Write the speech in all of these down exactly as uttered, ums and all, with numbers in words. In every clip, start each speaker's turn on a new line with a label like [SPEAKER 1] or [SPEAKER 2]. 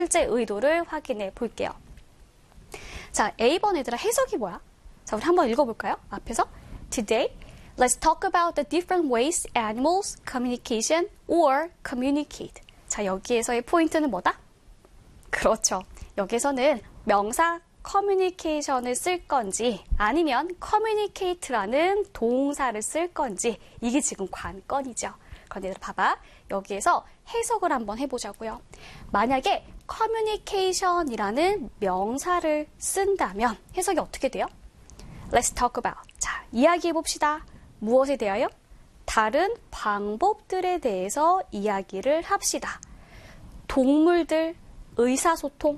[SPEAKER 1] 실제 의도를 확인해 볼게요. 자, A 번 얘들아 해석이 뭐야? 자, 우리 한번 읽어볼까요? 앞에서 Today, let's talk about the different ways animals communication or communicate. 자, 여기에서의 포인트는 뭐다? 그렇죠. 여기서는 명사 communication을 쓸 건지 아니면 communicate라는 동사를 쓸 건지 이게 지금 관건이죠. 그런데 얘들아 봐봐. 여기에서 해석을 한번 해보자고요. 만약에 communication이라는 명사를 쓴다면 해석이 어떻게 돼요? Let's talk about. 자, 이야기해봅시다. 무엇에 대하여? 다른 방법들에 대해서 이야기를 합시다. 동물들, 의사소통.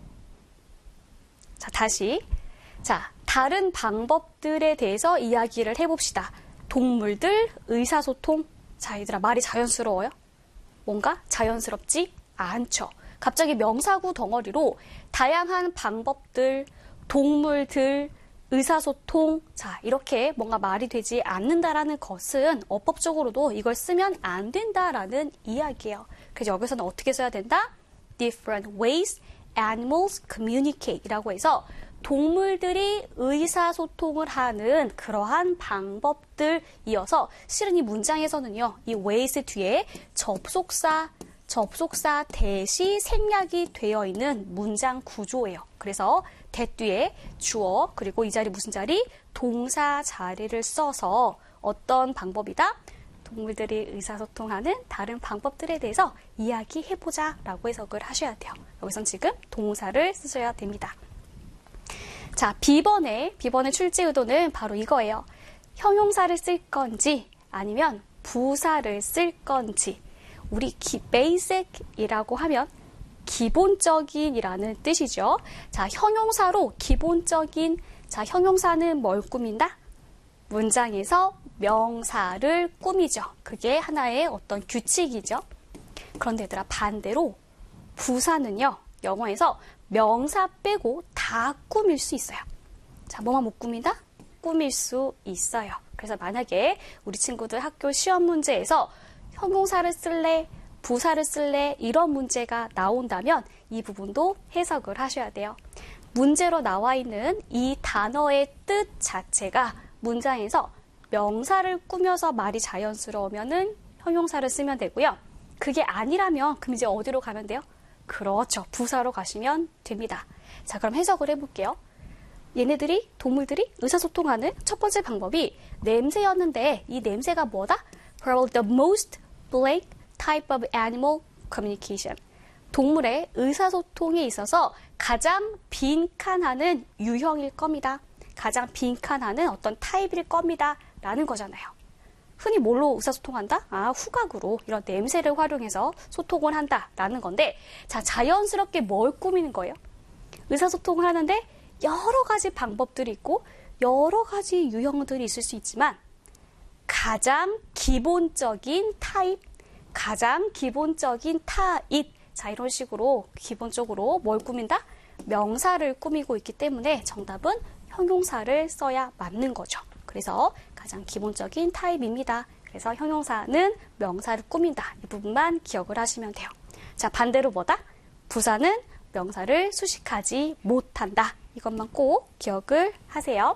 [SPEAKER 1] 자, 다시. 자, 다른 방법들에 대해서 이야기를 해봅시다. 동물들, 의사소통. 자, 얘들아, 말이 자연스러워요? 뭔가 자연스럽지 않죠. 갑자기 명사구 덩어리로 다양한 방법들, 동물들, 의사소통, 자, 이렇게 뭔가 말이 되지 않는다라는 것은 어법적으로도 이걸 쓰면 안 된다라는 이야기예요. 그래서 여기서는 어떻게 써야 된다? Different ways animals communicate 이라고 해서 동물들이 의사소통을 하는 그러한 방법들 이어서 실은 이 문장에서는요, 이 ways 뒤에 접속사, 접속사 대시 생략이 되어 있는 문장 구조예요. 그래서 that 뒤에 주어, 그리고 이 자리 무슨 자리? 동사 자리를 써서 어떤 방법이다? 동물들이 의사소통하는 다른 방법들에 대해서 이야기해보자 라고 해석을 하셔야 돼요. 여기선 지금 동사를 쓰셔야 됩니다. 자, B번의, B번의 출제 의도는 바로 이거예요. 형용사를 쓸 건지 아니면 부사를 쓸 건지. 우리 기, basic이라고 하면 기본적인이라는 뜻이죠. 자, 형용사로 기본적인, 자, 형용사는 뭘 꾸민다? 문장에서 명사를 꾸미죠. 그게 하나의 어떤 규칙이죠. 그런데 얘들아, 반대로 부사는요, 영어에서 명사 빼고 다 꾸밀 수 있어요. 자, 뭐만 못 꾸민다? 꾸밀 수 있어요. 그래서 만약에 우리 친구들 학교 시험 문제에서 형용사를 쓸래, 부사를 쓸래 이런 문제가 나온다면 이 부분도 해석을 하셔야 돼요. 문제로 나와 있는 이 단어의 뜻 자체가 문장에서 명사를 꾸며서 말이 자연스러우면은 형용사를 쓰면 되고요. 그게 아니라면 그럼 이제 어디로 가면 돼요? 그렇죠. 부사로 가시면 됩니다. 자, 그럼 해석을 해볼게요. 얘네들이, 동물들이 의사소통하는 첫 번째 방법이 냄새였는데 이 냄새가 뭐다? Probably the most blank type of animal communication. 동물의 의사소통에 있어서 가장 빈칸하는 유형일 겁니다. 가장 빈칸하는 어떤 타입일 겁니다. 라는 거잖아요. 흔히 뭘로 의사소통한다? 아, 후각으로 이런 냄새를 활용해서 소통을 한다라는 건데, 자, 자연스럽게 뭘 꾸미는 거예요? 의사소통을 하는데 여러 가지 방법들이 있고 여러 가지 유형들이 있을 수 있지만 가장 기본적인 타입, 가장 기본적인 타입, 자, 이런 식으로 기본적으로 뭘 꾸민다? 명사를 꾸미고 있기 때문에 정답은 형용사를 써야 맞는 거죠. 그래서 가장 기본적인 타입입니다. 그래서 형용사는 명사를 꾸민다. 이 부분만 기억을 하시면 돼요. 자, 반대로 뭐다? 부사는 명사를 수식하지 못한다. 이것만 꼭 기억을 하세요.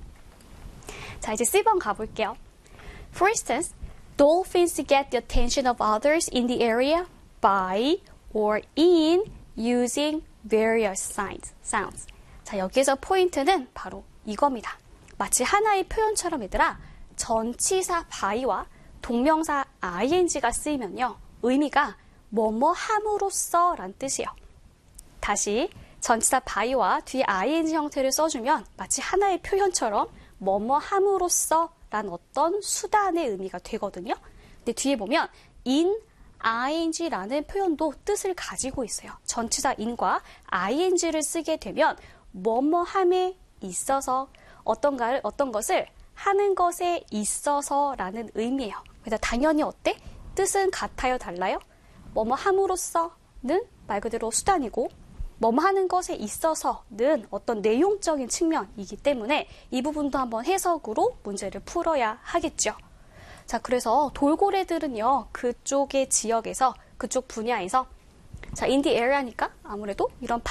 [SPEAKER 1] 자, 이제 씨 번 가볼게요. For instance, dolphins get the attention of others in the area by or in using various signs, sounds. 자, 여기에서 포인트는 바로 이겁니다. 마치 하나의 표현처럼 얘들아, 전치사 by와 동명사 ing가 쓰이면요, 의미가 뭐뭐 함으로써 란 뜻이에요. 다시 전치사 by와 뒤에 ing 형태를 써주면 마치 하나의 표현처럼 뭐뭐 함으로써 란 어떤 수단의 의미가 되거든요. 근데 뒤에 보면 in ing라는 표현도 뜻을 가지고 있어요. 전치사 in과 ing를 쓰게 되면 뭐뭐함에 있어서 어떤가를, 어떤 것을 하는 것에 있어서라는 의미예요. 그래서 당연히 어때? 뜻은 같아요, 달라요? 뭐뭐 함으로써는 말 그대로 수단이고 뭐뭐 하는 것에 있어서는 어떤 내용적인 측면이기 때문에 이 부분도 한번 해석으로 문제를 풀어야 하겠죠. 자, 그래서 돌고래들은요, 그쪽의 지역에서, 그쪽 분야에서 자, in the area니까 아무래도 이런